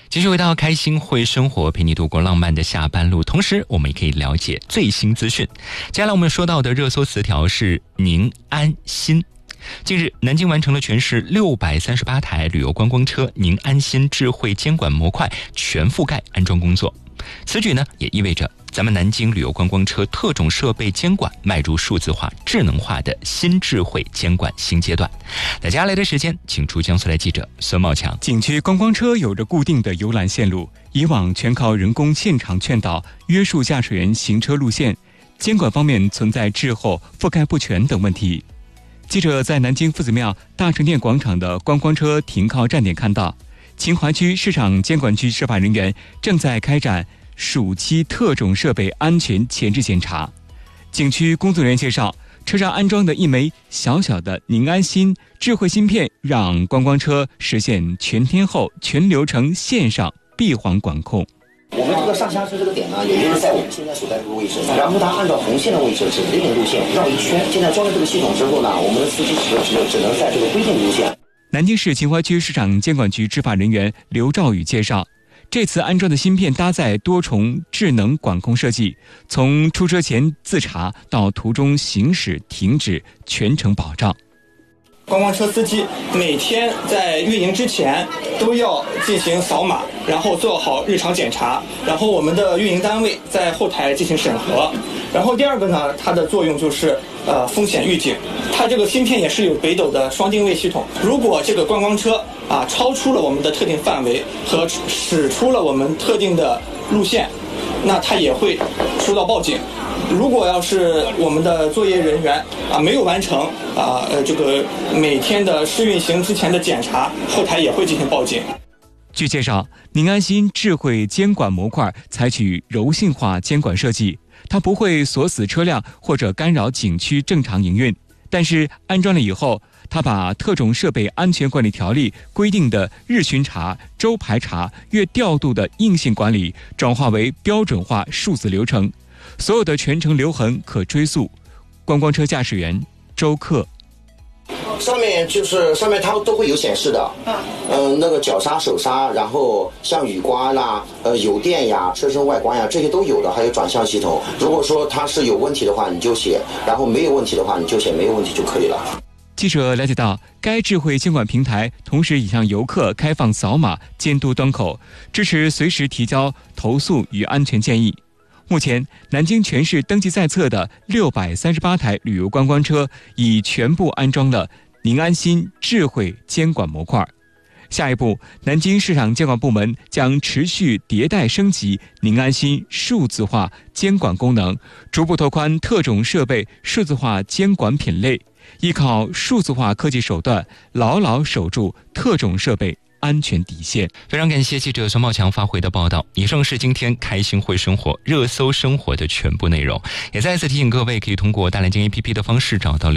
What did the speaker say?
继续回到开心会生活，陪你度过浪漫的下班路，同时我们也可以了解最新资讯。接下来我们说到的热搜词条是宁安新。近日，南京完成了全市638台旅游观光车宁安新智慧监管模块全覆盖安装工作。此举呢，也意味着咱们南京旅游观光车特种设备监管迈入数字化、智能化的新智慧监管新阶段。那接下来的时间，请出江苏台记者孙茂强。 景区观光车有着固定的游览线路，以往全靠人工现场劝导、约束驾驶员行车路线，监管方面存在滞后、覆盖不全等问题。记者在南京夫子庙大成殿广场的观光车停靠站点看到，秦淮区市场监管局执法人员正在开展暑期特种设备安全前置检查。景区工作人员介绍，车上安装的一枚小小的宁安新智慧芯片，让观光车实现全天候、全流程线上闭环管控。 我们这个上下车这个点呢，也就是在我们现在所在这个位置，然后它按照红线的位置指定路线绕一圈。现在装了这个系统之后呢，我们的司机只能在这个规定路线。 南京市秦淮区市场监管局执法人员刘兆宇介绍，这次安装的芯片搭载多重智能管控设计，从出车前自查到途中行驶停止，全程保障。 观光车司机每天在运营之前都要进行扫码，然后做好日常检查，然后我们的运营单位在后台进行审核。然后第二个呢，它的作用就是风险预警。它这个芯片也是有北斗的双定位系统，如果这个观光车超出了我们的特定范围和驶出了我们特定的路线，那它也会收到报警。如果要是我们的作业人员没有完成这个每天的试运行之前的检查，后台也会进行报警。 据介绍，宁安新智慧监管模块采取柔性化监管设计，它不会锁死车辆或者干扰景区正常营运，但是安装了以后，它把特种设备安全管理条例规定的日巡查、周排查、月调度的硬性管理转化为标准化数字流程，所有的全程留痕可追溯。观光车驾驶员周克， 上面它都会有显示的，那个脚刹、手刹，然后像雨刮啦、油电呀、车身外观呀，这些都有的，还有转向系统。如果说它是有问题的话，你就写；然后没有问题的话，你就写没有问题就可以了。 记者了解到，该智慧监管平台同时已向游客开放扫码监督端口，支持随时提交投诉与安全建议。目前，南京全市登记在册的638台旅游观光车已全部安装了宁安新智慧监管模块。下一步，南京市场监管部门将持续迭代升级宁安新数字化监管功能，逐步拓宽特种设备数字化监管品类，依靠数字化科技手段，牢牢守住特种设备安全底线。 非常感谢记者孙茂强发回的报道。以上是今天开心会生活热搜生活的全部内容，也再次提醒各位可以通过大蓝鲸 APP 的方式找到